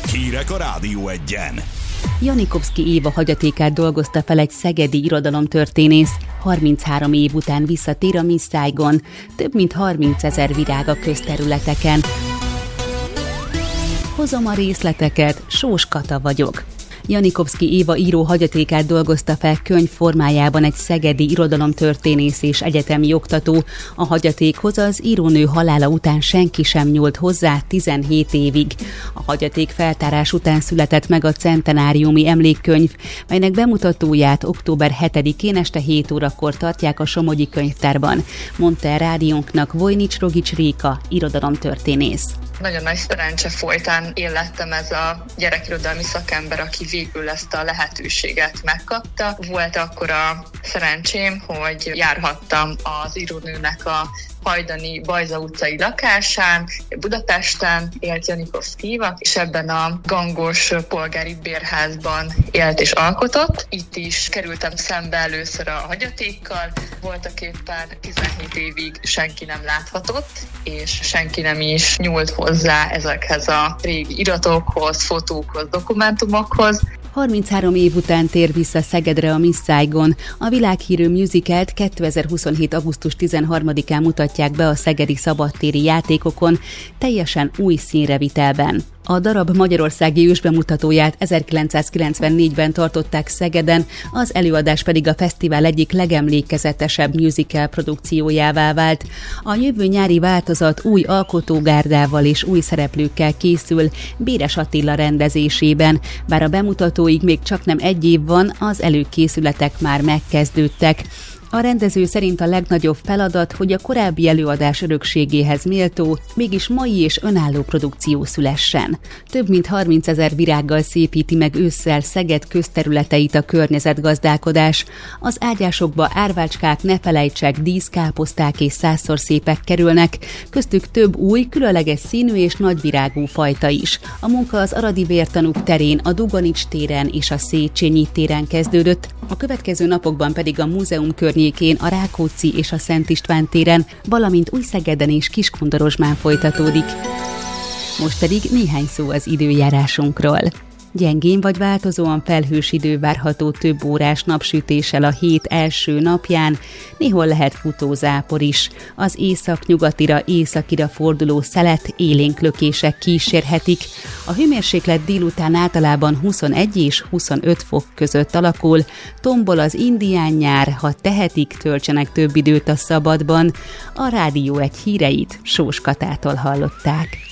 Hírek a Rádió Egyen. Janikovszky Éva hagyatékát dolgozta fel egy szegedi irodalomtörténész. 33 év után visszatér a Miss Saigon. Több mint 30 000 virág a közterületeken. Hozom a részleteket, Sós Kata vagyok. Janikovszky Éva író hagyatékát dolgozta fel könyv formájában egy szegedi irodalomtörténész és egyetemi oktató. A hagyatékhoz az írónő halála után senki sem nyúlt hozzá 17 évig. A hagyaték feltárás után született meg a centenáriumi emlékkönyv, melynek bemutatóját október 7-én este 7 órakor tartják a Somogyi Könyvtárban, mondta el rádiónknak Vojnics Rogics Réka, irodalomtörténész. Nagyon nagy szerencse folytán én lettem ez a gyerekirodalmi szakember, aki végül ezt a lehetőséget megkapta. Volt akkor a szerencsém, hogy járhattam az írónőnek a hajdani Bajza utcai lakásán, Budapesten élt Janikovszky Éva, és ebben a gangos polgári bérházban élt és alkotott. Itt is kerültem szembe először a hagyatékkal, voltak éppen 17 évig senki nem láthatott, és senki nem is nyúlt hozzá ezekhez a régi iratokhoz, fotókhoz, dokumentumokhoz. 33 év után tér vissza Szegedre a Miss Saigon. A világhírű musicalt 2027. augusztus 13-án mutatják be a szegedi szabadtéri játékokon, teljesen új színrevitelben. A darab magyarországi ősbemutatóját 1994-ben tartották Szegeden, az előadás pedig a fesztivál egyik legemlékezetesebb musical produkciójává vált. A jövő nyári változat új alkotógárdával és új szereplőkkel készül Béres Attila rendezésében, bár a bemutatóig még csaknem egy év van, az előkészületek már megkezdődtek. A rendező szerint a legnagyobb feladat, hogy a korábbi előadás örökségéhez méltó, mégis mai és önálló produkció szülessen. Több mint 30 000 virággal szépíti meg ősszel Szeged közterületeit a környezetgazdálkodás. Az ágyásokba árvácskák, nefelejtsek, díszkáposzták és százszor szépek kerülnek, köztük több új, különleges színű és nagyvirágú fajta is. A munka az Aradi Vértanúk terén, a Duganics téren és a Széchenyi téren kezdődött, a következő napokban pedig a múzeum környékén, a Rákóczi és a Szent István téren, valamint Újszegeden és Kiskundorozsmán folytatódik. Most pedig néhány szó az időjárásunkról. Gyengén vagy változóan felhős idő várható több órás napsütéssel a hét első napján, néhol lehet futózápor is. Az északnyugatira, északira forduló szelet, élénk lökések kísérhetik. A hőmérséklet délután általában 21 és 25 fok között alakul, tombol az indián nyár, ha tehetik, töltsenek több időt a szabadban. A Rádió Egy híreit Sós Katától hallották.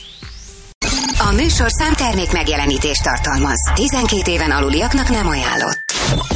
A műsorszám termék megjelenítést tartalmaz. 12 éven aluliaknak nem ajánlott.